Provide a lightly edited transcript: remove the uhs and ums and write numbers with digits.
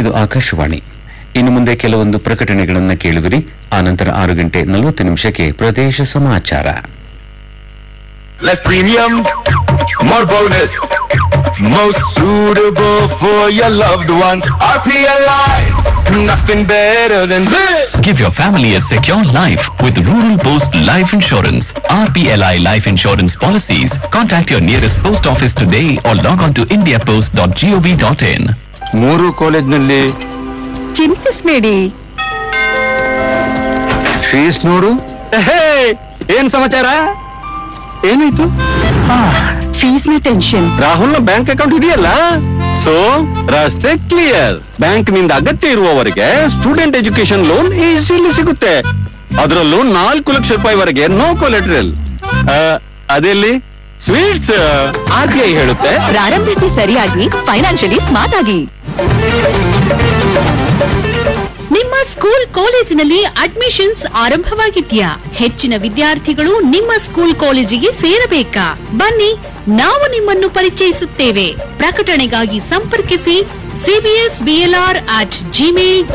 ಇದು ಆಕಾಶವಾಣಿ. ಇನ್ನು ಮುಂದೆ ಕೆಲವೊಂದು ಪ್ರಕಟಣೆಗಳನ್ನು ಕೇಳುವಿರಿ. ಆನಂತರ 6:40 ಪ್ರದೇಶ ಸಮಾಚಾರ. Less premium, more bonus. Most suitable for your loved ones. RPLI, nothing better than this. Give your family a secure life with Rural Post Life Insurance. RPLI Life Insurance Policies. Contact your nearest post office today or log on to indiapost.gov.in. ಮೂರು ಕಾಲೇಜ್ನಲ್ಲಿ ಚಿಂತಿಸ್ಬೇಡಿ, fees ನೋಡು. ಏನ್ ಸಮಾಚಾರ? ಏನಾಯ್ತು? Fees ನ tension. ರಾಹುಲ್ನ bank account ಇದೆಯಲ್ಲ, so ರಸ್ತೆ clear. Bank ನಿಂದ ಅಗತ್ಯ ಇರುವವರೆಗೆ ಸ್ಟೂಡೆಂಟ್ ಎಜುಕೇಶನ್ ಲೋನ್ ಈಸಿಲಿ ಸಿಗುತ್ತೆ. ಅದರಲ್ಲೂ 4 ಲಕ್ಷ ರೂಪಾಯಿವರೆಗೆ ನೋ ಕೊಲೆಟ್ರಲ್. ಅದೆಲ್ಲಿ ಸ್ವೀಟ್ಸ್? RBI ಹೇಳುತ್ತೆ, ಪ್ರಾರಂಭಿಸಿ ಸರಿಯಾಗಿ, ಫೈನಾನ್ಷಿಯಲಿ ಸ್ಮಾರ್ಟ್ ಆಗಿ. ನಿಮ್ಮ ಸ್ಕೂಲ್ ಕಾಲೇಜಿನಲ್ಲಿ ಅಡ್ಮಿಷನ್ಸ್ ಆರಂಭವಾಗಿದ್ಯಾ? ಹೆಚ್ಚಿನ ವಿದ್ಯಾರ್ಥಿಗಳು ನಿಮ್ಮ ಸ್ಕೂಲ್ ಕಾಲೇಜಿಗೆ ಸೇರಬೇಕಾ? ಬನ್ನಿ, ನಾವು ನಿಮ್ಮನ್ನು ಪರಿಚಯಿಸುತ್ತೇವೆ. ಪ್ರಕಟಣೆಗಾಗಿ ಸಂಪರ್ಕಿಸಿ CBSBLR@gmail.com.